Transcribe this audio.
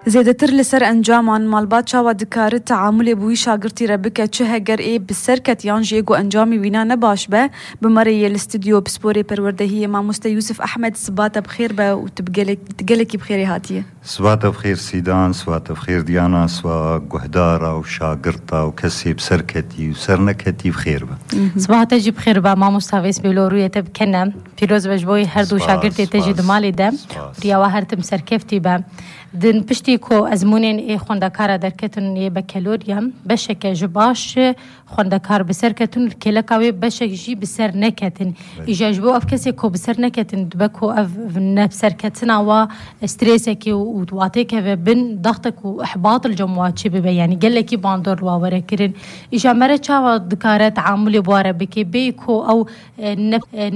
زێدەتر لەسەر ئەنجامان ماڵبات چاوە دکارت تعاملێ بووی شاگرتی رەبکە چه هەگەر ئێ بسەرکەت یان ژێگو ئەنجامی وینا نەباش بە بمەرەیە لە پسپۆرێ پەروەردەهیە مامۆستا یوسف ئەحمەد سباتە بخێر بە و تبگەلێکی بخێری هاتیە. سباتە بخێر سیدان، سباتە بخێر دیانا، سوا گوهدارا و شاگرتا و کەسێ بسەرکەتی و سەرنەکەتی بخێر بە. سباتەجی بخێر بە مامۆستا وێس بێلۆرویەتە بکەنە پیرۆز بەژبۆی هەردوو شاگرتێتەجی دماڵی دەم ریاوە هەرتم سەرکەفتی بە دن پشتی کو ازمونین ای خوندکار درکتن ی بکالوریم بشه که جباش خوندکار بسر کتن کلکاوی بشه جی بسر نکتن ایجاجبو اف کسی کو بسر نکتن دبکو اف نبسر کتن و استرس کی و واته که بن ضغطك و احباط الجموات چی ببی یعنی گله کی باندور و وره کرن ایجا مره چاوا دکاره تعامل بواره بکی بی کو او